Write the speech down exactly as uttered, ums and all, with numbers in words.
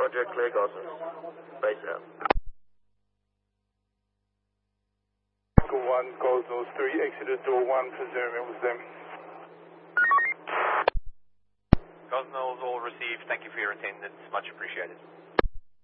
Roger, clear Gosnells. Base out. one, Gosnells three, exited door one, presume it was them. Gosnells all received, thank you for your attendance, much appreciated.